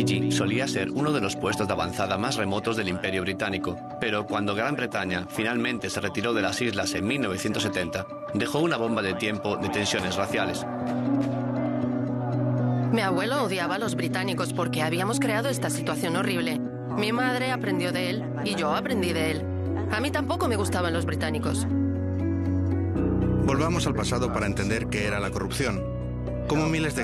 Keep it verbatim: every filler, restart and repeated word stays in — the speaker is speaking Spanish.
Fiji solía ser uno de los puestos de avanzada más remotos del Imperio Británico, pero cuando Gran Bretaña finalmente se retiró de las islas en mil novecientos setenta, dejó una bomba de tiempo de tensiones raciales. Mi abuelo odiaba a los británicos porque habíamos creado esta situación horrible. Mi madre aprendió de él y yo aprendí de él. A mí tampoco me gustaban los británicos. Volvamos al pasado para entender qué era la corrupción. Como miles de